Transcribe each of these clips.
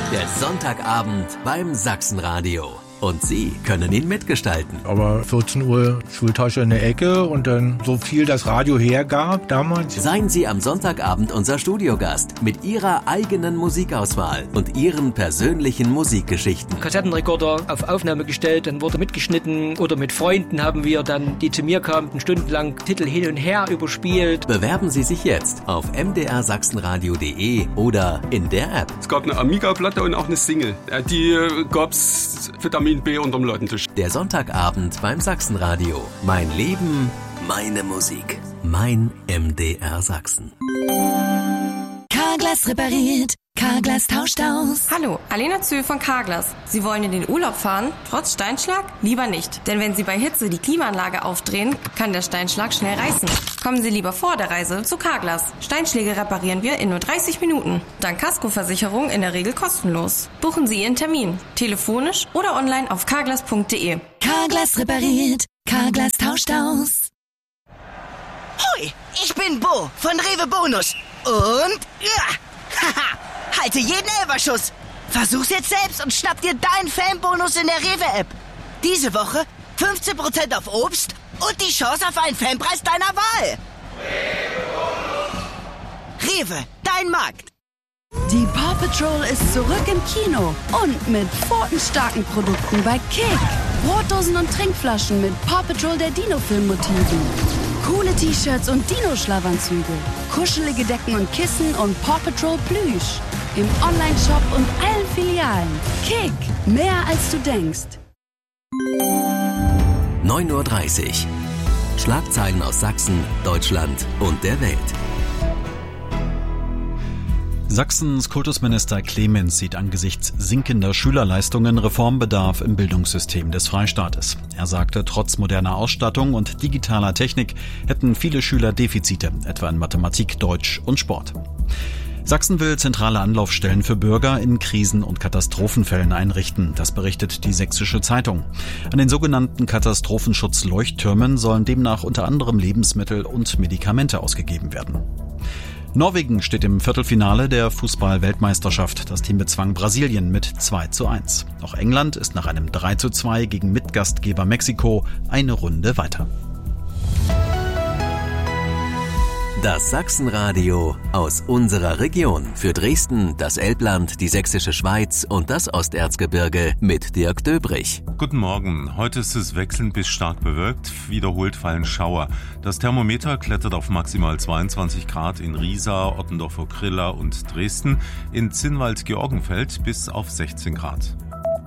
Der Sonntagabend beim Sachsenradio. Und Sie können ihn mitgestalten. Aber 14 Uhr Schultasche in der Ecke und dann so viel das Radio hergab damals. Seien Sie am Sonntagabend unser Studiogast mit Ihrer eigenen Musikauswahl und Ihren persönlichen Musikgeschichten. Kassettenrekorder auf Aufnahme gestellt, dann wurde mitgeschnitten oder mit Freunden haben wir dann, die zu mir kamen, stundenlang Titel hin und her überspielt. Bewerben Sie sich jetzt auf mdrsachsenradio.de oder in der App. Es gab eine Amiga-Platte und auch eine Single. Die gab's Vitamin B unterm Ladentisch. Der Sonntagabend beim Sachsenradio. Mein Leben, meine Musik. Mein MDR Sachsen. Carglass repariert. Carglass tauscht aus. Hallo, Alena Zühl von Carglass. Sie wollen in den Urlaub fahren? Trotz Steinschlag? Lieber nicht. Denn wenn Sie bei Hitze die Klimaanlage aufdrehen, kann der Steinschlag schnell reißen. Kommen Sie lieber vor der Reise zu Carglass. Steinschläge reparieren wir in nur 30 Minuten. Dank Kaskoversicherung in der Regel kostenlos. Buchen Sie Ihren Termin. Telefonisch oder online auf carglass.de. Carglass repariert. Carglass tauscht aus. Hoi, ich bin Bo von Rewe Bonus. Und haha, halte jeden Elferschuss. Versuch's jetzt selbst und schnapp dir deinen Fanbonus in der Rewe-App. Diese Woche 15% auf Obst und die Chance auf einen Fanpreis deiner Wahl. Rewe, dein Markt. Die Paw Patrol ist zurück im Kino und mit pfotenstarken Produkten bei Kick. Brotdosen und Trinkflaschen mit Paw Patrol der Dino-Film-Motiven. Coole T-Shirts und Dino-Schlafanzüge. Kuschelige Decken und Kissen und Paw Patrol Plüsch. Im Onlineshop und allen Filialen. Kick, mehr als du denkst. 9:30 Uhr. Schlagzeilen aus Sachsen, Deutschland und der Welt. Sachsens Kultusminister Clemens sieht angesichts sinkender Schülerleistungen Reformbedarf im Bildungssystem des Freistaates. Er sagte, trotz moderner Ausstattung und digitaler Technik hätten viele Schüler Defizite, etwa in Mathematik, Deutsch und Sport. Sachsen will zentrale Anlaufstellen für Bürger in Krisen- und Katastrophenfällen einrichten. Das berichtet die Sächsische Zeitung. An den sogenannten Katastrophenschutz-Leuchttürmen sollen demnach unter anderem Lebensmittel und Medikamente ausgegeben werden. Norwegen steht im Viertelfinale der Fußball-Weltmeisterschaft. Das Team bezwang Brasilien mit 2:1. Auch England ist nach einem 3:2 gegen Mitgastgeber Mexiko eine Runde weiter. Das Sachsenradio aus unserer Region. Für Dresden, das Elbland, die Sächsische Schweiz und das Osterzgebirge mit Dirk Döbrich. Guten Morgen. Heute ist es wechselnd bis stark bewölkt. Wiederholt fallen Schauer. Das Thermometer klettert auf maximal 22 Grad in Riesa, Ottendorf-Okrilla und Dresden. In Zinnwald-Georgenfeld bis auf 16 Grad.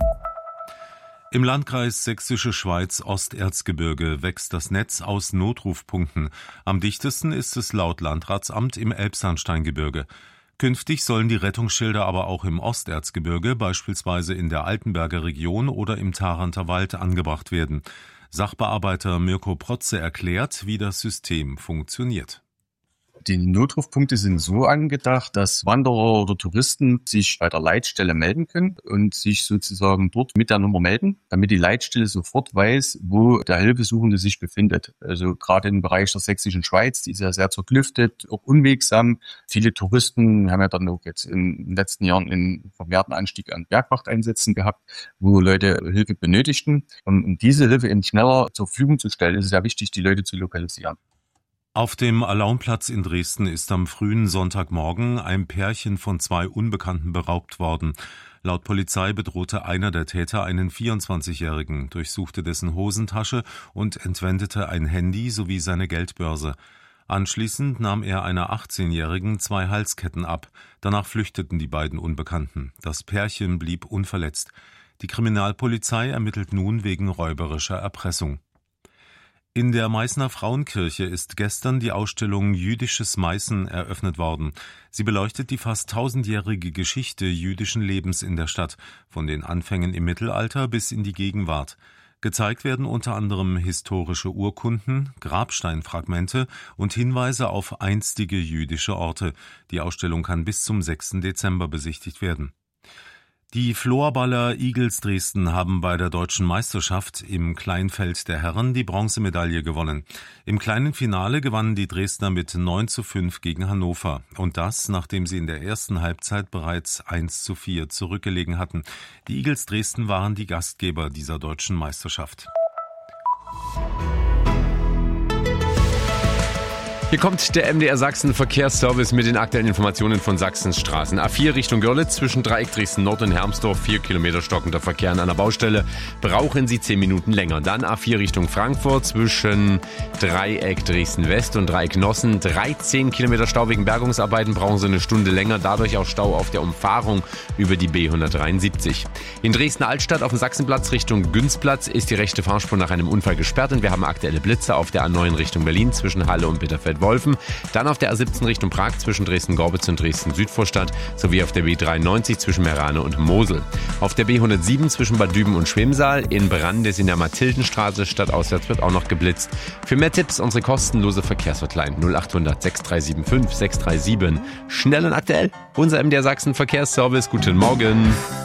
Im Landkreis Sächsische Schweiz Osterzgebirge wächst das Netz aus Notrufpunkten. Am dichtesten ist es laut Landratsamt im Elbsandsteingebirge. Künftig sollen die Rettungsschilder aber auch im Osterzgebirge, beispielsweise in der Altenberger Region oder im Tharanter Wald, angebracht werden. Sachbearbeiter Mirko Protze erklärt, wie das System funktioniert. Die Notrufpunkte sind so angedacht, dass Wanderer oder Touristen sich bei der Leitstelle melden können und sich sozusagen dort mit der Nummer melden, damit die Leitstelle sofort weiß, wo der Hilfesuchende sich befindet. Also gerade im Bereich der Sächsischen Schweiz, die ist ja sehr zerklüftet, auch unwegsam. Viele Touristen haben ja dann auch jetzt in den letzten Jahren einen vermehrten Anstieg an Bergwachteinsätzen gehabt, wo Leute Hilfe benötigten. Um diese Hilfe eben schneller zur Verfügung zu stellen, ist es sehr wichtig, die Leute zu lokalisieren. Auf dem Alaunplatz in Dresden ist am frühen Sonntagmorgen ein Pärchen von 2 Unbekannten beraubt worden. Laut Polizei bedrohte einer der Täter einen 24-Jährigen, durchsuchte dessen Hosentasche und entwendete ein Handy sowie seine Geldbörse. Anschließend nahm er einer 18-Jährigen 2 Halsketten ab. Danach flüchteten die beiden Unbekannten. Das Pärchen blieb unverletzt. Die Kriminalpolizei ermittelt nun wegen räuberischer Erpressung. In der Meißner Frauenkirche ist gestern die Ausstellung Jüdisches Meißen eröffnet worden. Sie beleuchtet die fast 1000-jährige Geschichte jüdischen Lebens in der Stadt, von den Anfängen im Mittelalter bis in die Gegenwart. Gezeigt werden unter anderem historische Urkunden, Grabsteinfragmente und Hinweise auf einstige jüdische Orte. Die Ausstellung kann bis zum 6. Dezember besichtigt werden. Die Florballer Eagles Dresden haben bei der Deutschen Meisterschaft im Kleinfeld der Herren die Bronzemedaille gewonnen. Im kleinen Finale gewannen die Dresdner mit 9:5 gegen Hannover. Und das, nachdem sie in der ersten Halbzeit bereits 1:4 zurückgelegen hatten. Die Eagles Dresden waren die Gastgeber dieser Deutschen Meisterschaft. Hier kommt der MDR Sachsen Verkehrsservice mit den aktuellen Informationen von Sachsens Straßen. A4 Richtung Görlitz zwischen Dreieck Dresden Nord und Hermsdorf, 4 Kilometer stockender Verkehr an einer Baustelle. Brauchen Sie 10 Minuten länger. Dann A4 Richtung Frankfurt zwischen Dreieck Dresden West und Dreieck Nossen. 13 Kilometer Stau wegen Bergungsarbeiten, brauchen Sie eine Stunde länger. Dadurch auch Stau auf der Umfahrung über die B173. In Dresden Altstadt auf dem Sachsenplatz Richtung Günzplatz ist die rechte Fahrspur nach einem Unfall gesperrt und wir haben aktuelle Blitze auf der A9 Richtung Berlin zwischen Halle und Bitterfeld-Wolfen. Dann auf der A17 Richtung Prag zwischen Dresden-Gorbitz und Dresden-Südvorstadt sowie auf der B93 zwischen Merane und Mosel. Auf der B107 zwischen Bad Düben und Schwemsaal in Brandes in der Mathildenstraße stadtauswärts wird auch noch geblitzt. Für mehr Tipps unsere kostenlose Verkehrshotline 0800 6375 637. Schnell und aktuell, unser MDR Sachsen Verkehrsservice. Guten Morgen.